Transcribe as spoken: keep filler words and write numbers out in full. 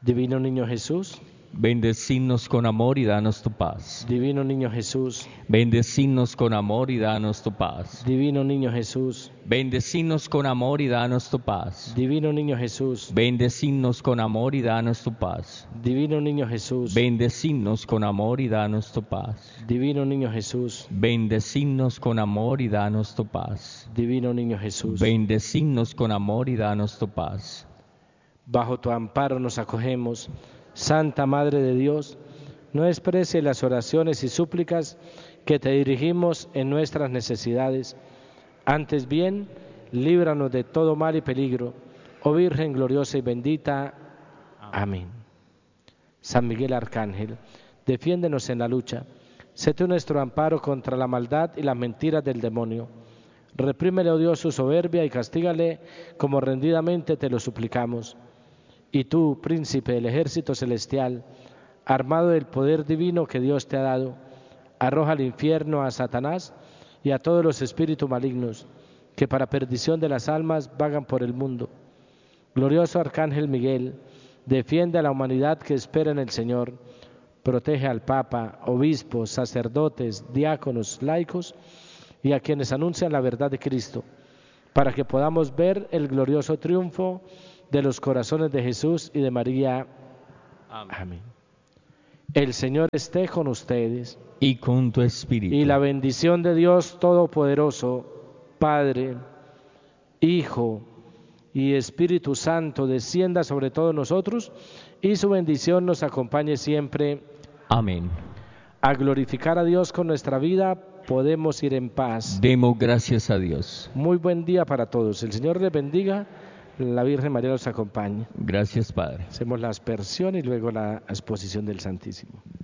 Divino Niño Jesús, bendecimos con amor y danos tu paz. Divino Niño Jesús, Bendecimos con amor y danos tu paz. Divino Niño Jesús, Bendecimos con amor y danos tu paz. Divino Niño Jesús, Bendecimos con amor y danos tu paz. Divino Niño Jesús, Bendecimos con amor y danos tu paz. Divino Niño Jesús, Bendecimos con amor y danos tu paz. Divino Niño Jesús. Bendecimos con amor y danos tu paz. Bajo tu amparo nos acogemos, Santa Madre de Dios, no desprecie las oraciones y súplicas que te dirigimos en nuestras necesidades. Antes bien, líbranos de todo mal y peligro, oh Virgen gloriosa y bendita. Amén. San Miguel Arcángel, defiéndenos en la lucha. Sé tú nuestro amparo contra la maldad y las mentiras del demonio. Reprímele, oh Dios, su soberbia y castígale como rendidamente te lo suplicamos. Y tú, príncipe del ejército celestial, armado del poder divino que Dios te ha dado, arroja al infierno a Satanás y a todos los espíritus malignos que para perdición de las almas vagan por el mundo. Glorioso Arcángel Miguel, defiende a la humanidad que espera en el Señor, protege al Papa, obispos, sacerdotes, diáconos, laicos y a quienes anuncian la verdad de Cristo, para que podamos ver el glorioso triunfo de los corazones de Jesús y de María. Amén. Amén. El Señor esté con ustedes. Y con tu espíritu. Y la bendición de Dios Todopoderoso, Padre, Hijo y Espíritu Santo, descienda sobre todos nosotros y su bendición nos acompañe siempre. Amén. A glorificar a Dios con nuestra vida, podemos ir en paz. Demos gracias a Dios. Muy buen día para todos. El Señor les bendiga. La Virgen María los acompañe. Gracias, Padre. Hacemos la aspersión y luego la exposición del Santísimo.